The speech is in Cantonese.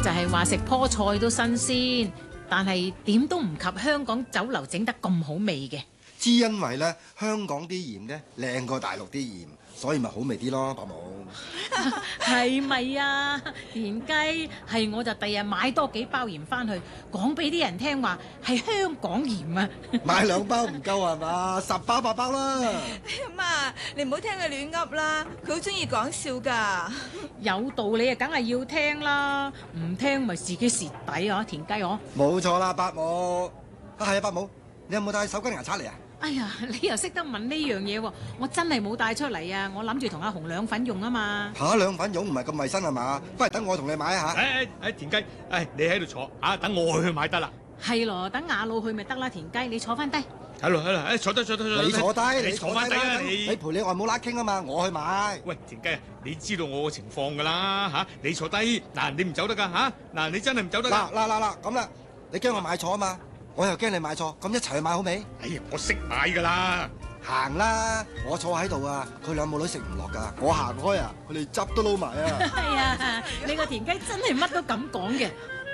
就係話食棵菜都新鮮，但係點都唔及香港酒樓整得咁好味嘅。 之因為咧，香港啲鹽咧靚過大陸啲鹽，所以咪好味啲咯，伯母。 係咪啊？田雞係我就第日買多幾包鹽翻去，講俾啲人聽話係香港鹽啊！ 買2包唔夠係嘛？10包8包啦。 媽，你唔好聽佢亂噏啦，佢好中意講笑㗎。 有道理啊，梗係要聽啦，唔聽咪自己蝕底啊！田雞我。 冇錯啦，伯母。係啊，伯母，你有冇帶手巾牙刷嚟啊？ 哎呀，你又識得問呢樣嘢喎？我真係冇帶出嚟啊！我諗住同阿紅兩份用啊嘛。 嚇，兩份用唔係咁衞生係嘛？不如等我同你買下。 田雞，你喺度坐啊，等我去買得啦。 係咯，等亞佬去咪得啦。田雞，你坐翻低。 係咯，坐低。 你坐低， 你坐翻低啊！ 你陪你外母拉傾啊嘛，我去買。 喂，田雞，你知道我嘅情況㗎啦嚇，你坐低嗱，你唔走得㗎嚇，嗱你真係唔走得㗎。 嗱咁啦，你驚我買錯啊嘛？我又驚你買錯，咁一齊去買好未？ 哎呀，我識買㗎啦， 行啦！我坐喺度啊，佢兩母女食唔落㗎。我行開啊，佢哋汁都撈埋啊！ 係啊，你個田雞真係乜都咁講嘅。